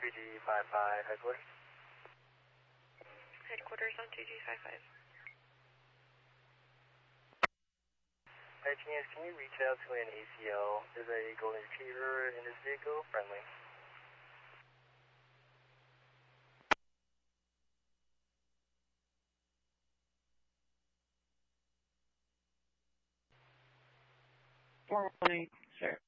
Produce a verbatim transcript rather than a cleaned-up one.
two G five five, headquarters. Headquarters on two G five five. By chance, can you reach out to an A C L? There's a golden retriever in this vehicle, friendly. four one eight, sir.